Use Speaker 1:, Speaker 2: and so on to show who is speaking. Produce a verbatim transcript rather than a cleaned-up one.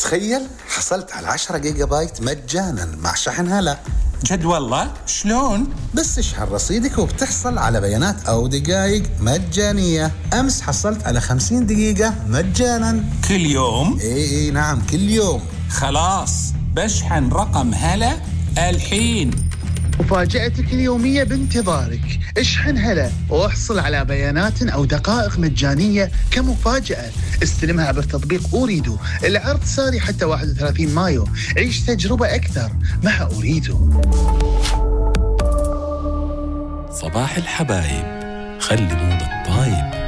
Speaker 1: تخيل حصلت على عشرة جيجا بايت مجانا مع شحن هلا.
Speaker 2: جد والله؟ شلون؟
Speaker 1: بس اشحن رصيدك وبتحصل على بيانات أو دقائق مجانية. أمس حصلت على خمسين دقيقة مجانا.
Speaker 2: كل يوم؟
Speaker 1: إيه إيه نعم كل يوم.
Speaker 2: خلاص بشحن رقم هلا الحين.
Speaker 3: مفاجأتك اليومية بانتظارك. اشحن هلا واحصل على بيانات أو دقائق مجانية كمفاجأة. استلمها عبر تطبيق أوريدو. العرض ساري حتى واحد وثلاثين مايو. عيش تجربة أكثر مع أوريدو.
Speaker 4: صباح الحبايب، خلي مودك طايب.